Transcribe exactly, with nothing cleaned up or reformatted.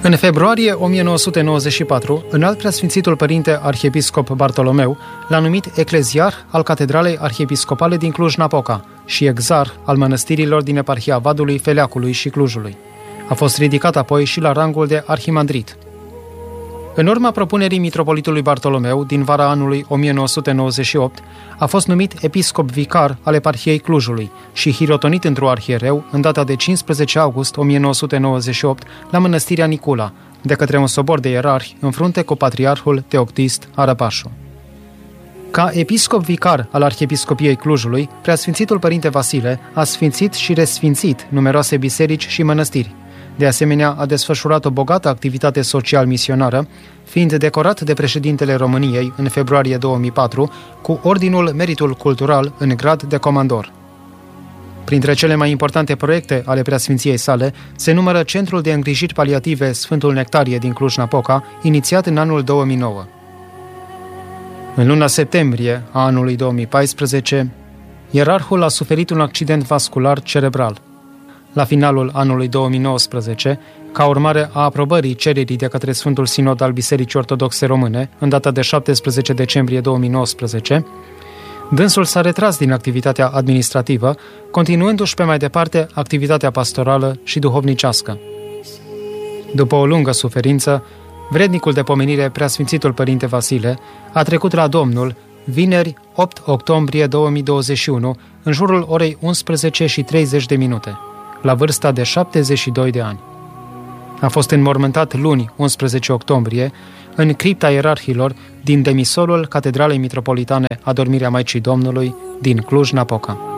În februarie o mie nouă sute nouăzeci și patru, Înalt Preasfințitul Părinte Arhiepiscop Bartolomeu l-a numit ecleziarh al Catedralei Arhiepiscopale din Cluj-Napoca și exarh al mănăstirilor din eparhia Vadului, Feleacului și Clujului. A fost ridicat apoi și la rangul de arhimandrit. În urma propunerii mitropolitului Bartolomeu din vara anului o mie nouă sute nouăzeci și opt, a fost numit episcop vicar al eparhiei Clujului și hirotonit într-un arhiereu în data de cincisprezece august o mie nouă sute nouăzeci și opt la mănăstirea Nicula, de către un sobor de ierarhi în frunte cu patriarhul Teoctist Arăpașu. Ca episcop vicar al Arhiepiscopiei Clujului, Preasfințitul Părinte Vasile a sfințit și resfințit numeroase biserici și mănăstiri. De asemenea, a desfășurat o bogată activitate social-misionară, fiind decorat de președintele României în februarie două mii patru cu Ordinul Meritul Cultural în grad de comandor. Printre cele mai importante proiecte ale preasfinției sale se numără Centrul de Îngrijiri Paliative Sfântul Nectarie din Cluj-Napoca, inițiat în anul două mii nouă. În luna septembrie a anului două mii paisprezece, ierarhul a suferit un accident vascular cerebral. La finalul anului două mii nouăsprezece, ca urmare a aprobării cererii de către Sfântul Sinod al Bisericii Ortodoxe Române, în data de șaptesprezece decembrie două mii nouăsprezece, dânsul s-a retras din activitatea administrativă, continuându-și pe mai departe activitatea pastorală și duhovnicească. După o lungă suferință, vrednicul de pomenire Preasfințitul Părinte Vasile a trecut la Domnul vineri opt octombrie două mii douăzeci și unu, în jurul orei unsprezece și treizeci de minute, la vârsta de șaptezeci și doi de ani. A fost înmormântat luni, unsprezece octombrie, în cripta ierarhilor din demisolul Catedralei Mitropolitane Adormirea Maicii Domnului din Cluj-Napoca.